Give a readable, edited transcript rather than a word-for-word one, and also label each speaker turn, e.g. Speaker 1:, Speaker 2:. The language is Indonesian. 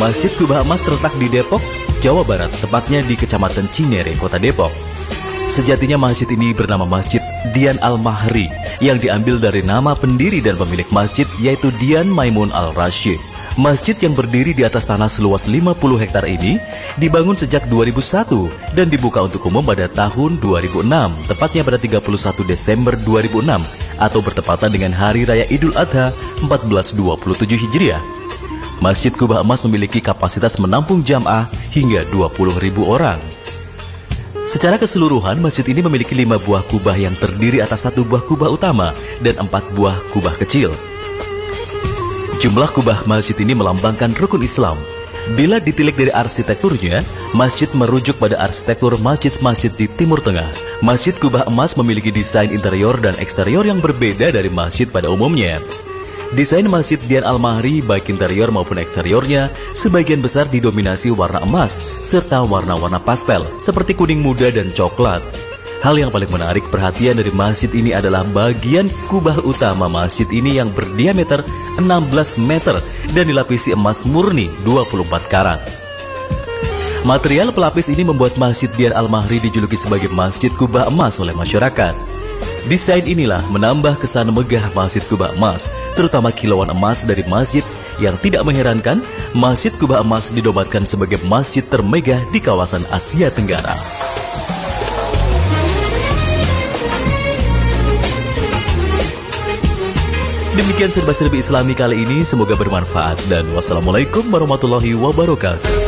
Speaker 1: Masjid Kubah Emas terletak di Depok, Jawa Barat, tepatnya di Kecamatan Cinere, Kota Depok. Sejatinya masjid ini bernama Masjid Dian Al-Mahri, yang diambil dari nama pendiri dan pemilik masjid, yaitu Dian Maimun Al-Rashid. Masjid yang berdiri di atas tanah seluas 50 hektar ini dibangun sejak 2001 dan dibuka untuk umum pada tahun 2006, tepatnya pada 31 Desember 2006 atau bertepatan dengan Hari Raya Idul Adha 1427 Hijriah. Masjid Kubah Emas memiliki kapasitas menampung jamaah hingga 20.000 orang. Secara keseluruhan, masjid ini memiliki 5 buah kubah yang terdiri atas 1 buah kubah utama dan 4 buah kubah kecil. Jumlah kubah masjid ini melambangkan rukun Islam. Bila ditilik dari arsitekturnya, masjid merujuk pada arsitektur masjid-masjid di Timur Tengah. Masjid Kubah Emas memiliki desain interior dan eksterior yang berbeda dari masjid pada umumnya. Desain Masjid Dian Al-Mahri, baik interior maupun eksteriornya, sebagian besar didominasi warna emas, serta warna-warna pastel, seperti kuning muda dan coklat. Hal yang paling menarik perhatian dari masjid ini adalah bagian kubah utama masjid ini yang berdiameter 16 meter dan dilapisi emas murni 24 karat. Material pelapis ini membuat Masjid Dian Al-Mahri dijuluki sebagai Masjid Kubah Emas oleh masyarakat. Desain inilah menambah kesan megah Masjid Kubah Emas, terutama kilauan emas dari masjid, yang tidak mengherankan Masjid Kubah Emas dinobatkan sebagai masjid termegah di kawasan Asia Tenggara. Demikian serba-serbi Islami kali ini, semoga bermanfaat dan wassalamualaikum warahmatullahi wabarakatuh.